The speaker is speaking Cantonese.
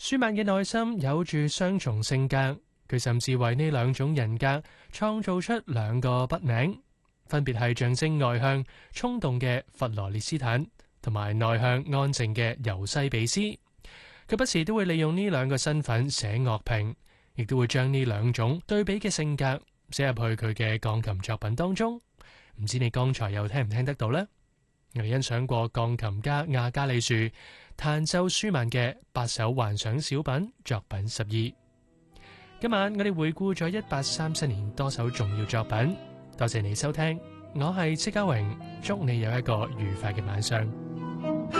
舒曼嘅內心有住雙重性格，佢甚至為呢兩種人格創造出兩個筆名，分別係象徵外向衝動嘅弗羅列斯坦，同埋內向安靜嘅尤西比斯。佢不時都會利用呢兩個身份寫樂評，亦都會將呢兩種對比嘅性格寫入去佢嘅鋼琴作品當中。唔知你剛才又聽唔聽得到呢？我哋欣賞過鋼琴家亞加里樹彈奏舒曼嘅8首幻想小品作品12。今晚我哋回顧咗1837年多首重要作品，多謝你收聽，我係戚家榮，祝你有一個愉快嘅晚上。